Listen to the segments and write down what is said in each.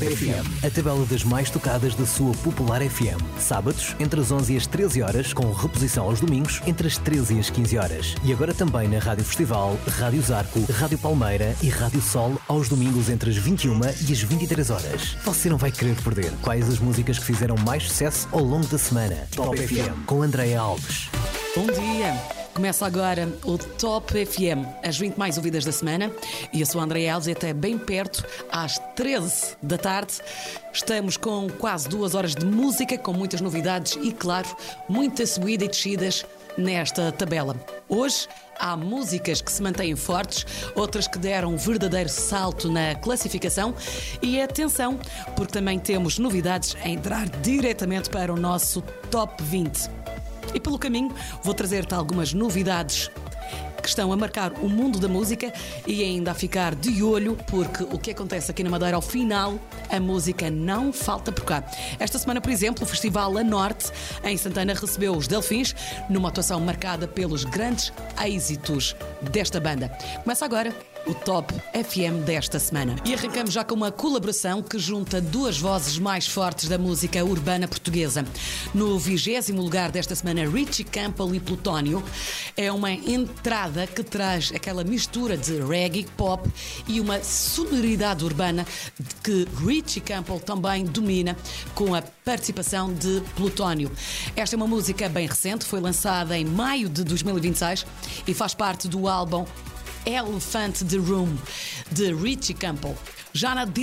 Top FM, a tabela das mais tocadas da sua popular FM. Sábados, entre as 11 e as 13 horas, com reposição aos domingos, entre as 13 e as 15 horas. E agora também na Rádio Festival, Rádio Zarco, Rádio Palmeira e Rádio Sol, aos domingos entre as 21 e as 23 horas. Você não vai querer perder quais as músicas que fizeram mais sucesso ao longo da semana. Top FM, com Andréa Alves. Bom dia! Começa agora o Top FM, as 20 mais ouvidas da semana. E eu sou a Andréa Alves e até bem perto, às 13 da tarde. Estamos com quase 2 horas de música, com muitas novidades e, claro, muita subida e descidas nesta tabela. Hoje há músicas que se mantêm fortes, outras que deram um verdadeiro salto na classificação. E atenção, porque também temos novidades a entrar diretamente para o nosso Top 20. E pelo caminho vou trazer-te algumas novidades que estão a marcar o mundo da música e ainda a ficar de olho, porque o que acontece aqui na Madeira, ao final, a música não falta por cá. Esta semana, por exemplo, o Festival A Norte, em Santana, recebeu os Delfins, numa atuação marcada pelos grandes êxitos desta banda. Começa agora o Top FM desta semana. E arrancamos já com uma colaboração que junta duas vozes mais fortes da música urbana portuguesa. No 20º lugar desta semana, Richie Campbell e Plutónio. É uma entrada que traz aquela mistura de reggae, pop e uma sonoridade urbana que Richie Campbell também domina, com a participação de Plutónio. Esta é uma música bem recente, foi lançada em maio de 2026 e faz parte do álbum Elephant the Room, de Richie Campbell. Já na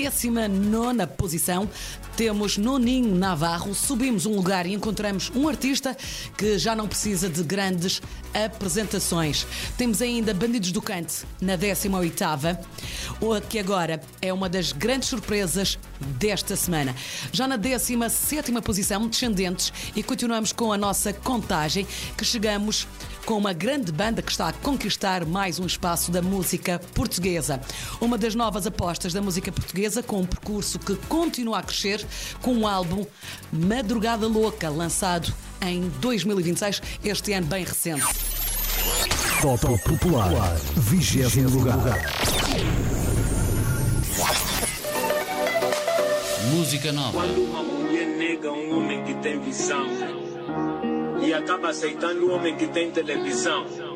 19ª posição temos Noninho Navarro. Subimos um lugar e encontramos um artista que já não precisa de grandes apresentações. Temos ainda Bandidos do Cante na 18ª, que agora é uma das grandes surpresas desta semana. Já na 17ª posição, Descendentes, e continuamos com a nossa contagem, que chegamos com uma grande banda que está a conquistar mais um espaço da música portuguesa. Uma das novas apostas da música portuguesa, com um percurso que continua a crescer, com um álbum Madrugada Louca, lançado em 2026, este ano bem recente. Top Popular, 20º lugar. Música nova. Quando uma mulher nega um homem que tem visão e acaba aceitando o homem que tem televisão,